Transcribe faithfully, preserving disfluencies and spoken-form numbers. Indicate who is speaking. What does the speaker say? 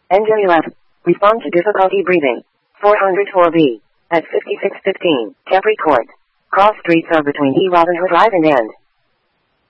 Speaker 1: Engine eleven. Respond to difficulty breathing. four oh four B. At fifty-six fifteen, Capri Court. Cross streets are between E. Robin Hood Drive and End.